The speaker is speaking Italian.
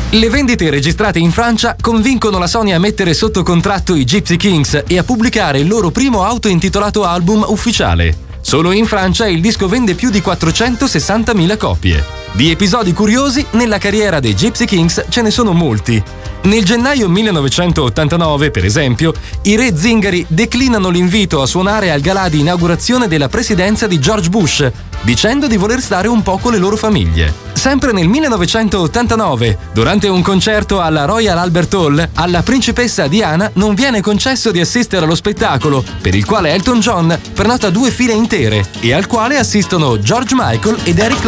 Le vendite registrate in Francia convincono la Sony a mettere sotto contratto i Gypsy Kings e a pubblicare il loro primo auto-intitolato album ufficiale. Solo in Francia il disco vende più di 460.000 copie. Di episodi curiosi, nella carriera dei Gypsy Kings ce ne sono molti. Nel gennaio 1989, per esempio, i re zingari declinano l'invito a suonare al galà di inaugurazione della presidenza di George Bush, dicendo di voler stare un po' con le loro famiglie. Sempre nel 1989, durante un concerto alla Royal Albert Hall, alla principessa Diana non viene concesso di assistere allo spettacolo, per il quale Elton John prenota 2 file intere e al quale assistono George Michael ed Eric Clapton.